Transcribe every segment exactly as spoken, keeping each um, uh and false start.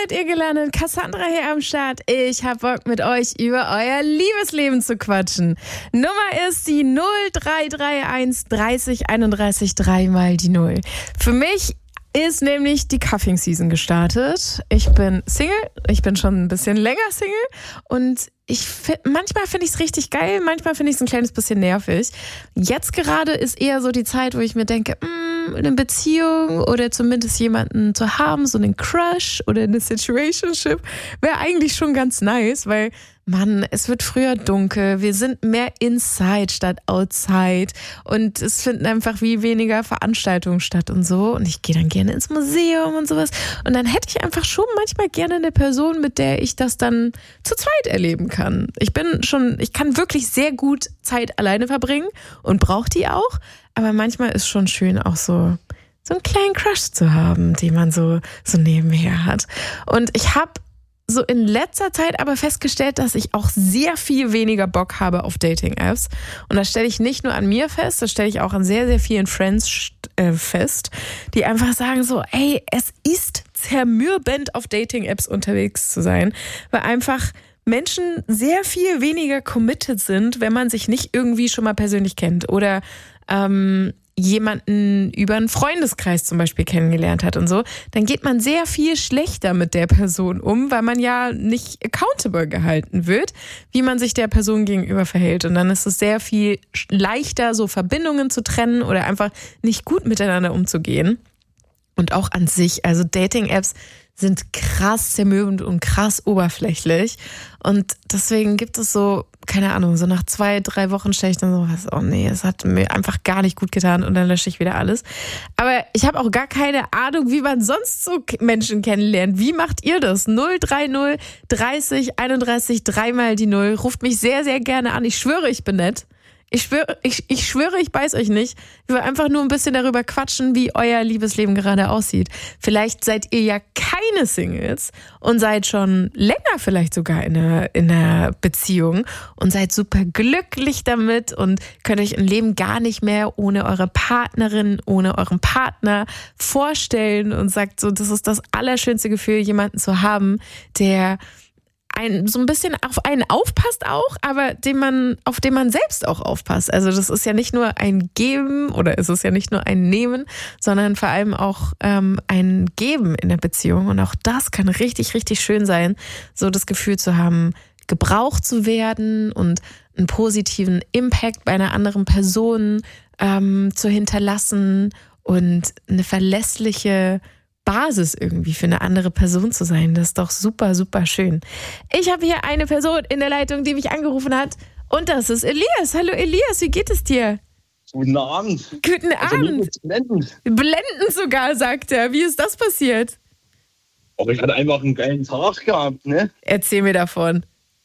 seid ihr gelandet? Cassandra hier am Start. Ich hab Bock, mit euch über euer Liebesleben zu quatschen. Nummer ist die null drei drei eins dreißig einunddreißig drei mal die null. Für mich ist nämlich die Cuffing-Season gestartet. Ich bin Single, ich bin schon ein bisschen länger Single und ich find, manchmal finde ich es richtig geil, manchmal finde ich es ein kleines bisschen nervig. Jetzt gerade ist eher so die Zeit, wo ich mir denke, mh, eine Beziehung oder zumindest jemanden zu haben, so einen Crush oder eine Situationship, wäre eigentlich schon ganz nice, weil Mann, es wird früher dunkel, wir sind mehr inside statt outside und es finden einfach wie weniger Veranstaltungen statt und so und ich gehe dann gerne ins Museum und sowas und dann hätte ich einfach schon manchmal gerne eine Person, mit der ich das dann zu zweit erleben kann. Ich bin schon, ich kann wirklich sehr gut Zeit alleine verbringen und brauche die auch, aber manchmal ist schon schön auch so so einen kleinen Crush zu haben, den man so so nebenher hat. Und ich habe so in letzter Zeit aber festgestellt, dass ich auch sehr viel weniger Bock habe auf Dating-Apps. Und das stelle ich nicht nur an mir fest, das stelle ich auch an sehr, sehr vielen Friends äh, fest, die einfach sagen so, ey, es ist zermürbend, auf Dating-Apps unterwegs zu sein, weil einfach Menschen sehr viel weniger committed sind, wenn man sich nicht irgendwie schon mal persönlich kennt oder ähm, jemanden über einen Freundeskreis zum Beispiel kennengelernt hat und so, dann geht man sehr viel schlechter mit der Person um, weil man ja nicht accountable gehalten wird, wie man sich der Person gegenüber verhält. Und dann ist es sehr viel leichter, so Verbindungen zu trennen oder einfach nicht gut miteinander umzugehen. Und auch an sich, also Dating-Apps sind krass zermürbend und krass oberflächlich. Und deswegen gibt es so, keine Ahnung, so nach zwei, drei Wochen stelle ich dann so was, oh nee, es hat mir einfach gar nicht gut getan und dann lösche ich wieder alles. Aber ich habe auch gar keine Ahnung, wie man sonst so Menschen kennenlernt. Wie macht ihr das? null drei null dreißig einunddreißig drei mal die null. Ruft mich sehr, sehr gerne an. Ich schwöre, ich bin nett. Ich schwöre, ich, ich schwöre, ich beiß euch nicht. Ich will einfach nur ein bisschen darüber quatschen, wie euer Liebesleben gerade aussieht. Vielleicht seid ihr ja keine Singles und seid schon länger vielleicht sogar in einer, in einer Beziehung und seid super glücklich damit und könnt euch ein Leben gar nicht mehr ohne eure Partnerin, ohne euren Partner vorstellen und sagt so, das ist das allerschönste Gefühl, jemanden zu haben, der ein, so ein bisschen auf einen aufpasst auch, aber den man, auf den man selbst auch aufpasst. Also das ist ja nicht nur ein Geben oder es ist ja nicht nur ein Nehmen, sondern vor allem auch ähm, ein Geben in der Beziehung. Und auch das kann richtig, richtig schön sein, so das Gefühl zu haben, gebraucht zu werden und einen positiven Impact bei einer anderen Person ähm, zu hinterlassen und eine verlässliche Basis irgendwie für eine andere Person zu sein. Das ist doch super, super schön. Ich habe hier eine Person in der Leitung, die mich angerufen hat und das ist Elias. Hallo Elias, wie geht es dir? Guten Abend. Guten Also Abend. blendend. Blendend sogar, sagt er. Wie ist das passiert? Aber ich hatte einfach einen geilen Tag gehabt, ne? Erzähl mir davon.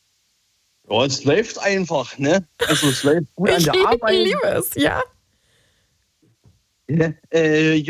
Ja, es läuft einfach, ne? Also es läuft gut an Ich der Arbeit. liebe es, ja. Ja, äh,